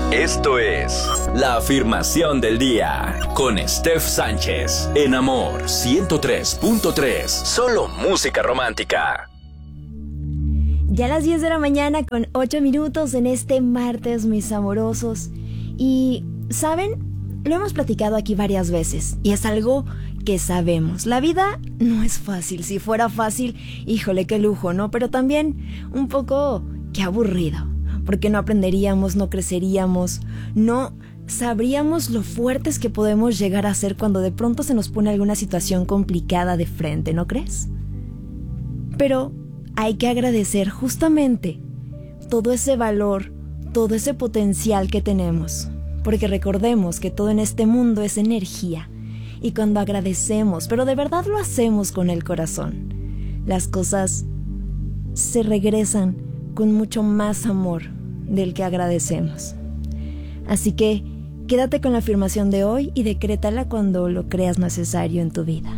Esto es la afirmación del día con Steph Sánchez en Amor 103.3. Solo música romántica. Ya a las 10 de la mañana con 8 minutos en este martes, mis amorosos. Y, ¿saben? Lo hemos platicado aquí varias veces y es algo que sabemos. La vida no es fácil. Si fuera fácil, híjole, qué lujo, ¿no? Pero también un poco, qué aburrido. Porque no aprenderíamos, no creceríamos, no sabríamos lo fuertes que podemos llegar a ser cuando de pronto se nos pone alguna situación complicada de frente, ¿no crees? Pero hay que agradecer justamente todo ese valor, todo ese potencial que tenemos. Porque recordemos que todo en este mundo es energía. Y cuando agradecemos, pero de verdad lo hacemos con el corazón, las cosas se regresan con mucho más amor del que agradecemos. Así que quédate con la afirmación de hoy y decrétala cuando lo creas necesario en tu vida.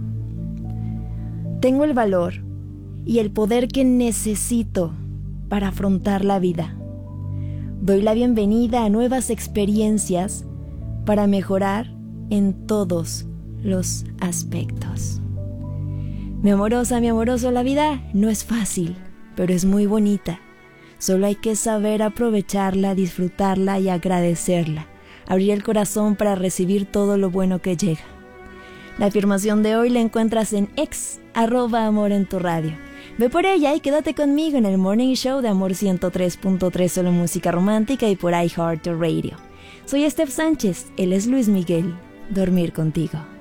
Tengo el valor y el poder que necesito para afrontar la vida. Doy la bienvenida a nuevas experiencias para mejorar en todos los aspectos. Mi amorosa, mi amoroso, la vida no es fácil, pero es muy bonita. Solo hay que saber aprovecharla, disfrutarla y agradecerla. Abrir el corazón para recibir todo lo bueno que llega. La afirmación de hoy la encuentras en @Amor en tu radio. Ve por ella y quédate conmigo en el Morning Show de Amor 103.3, solo música romántica, y por iHeartRadio. Soy Steph Sánchez, él es Luis Miguel. Dormir contigo.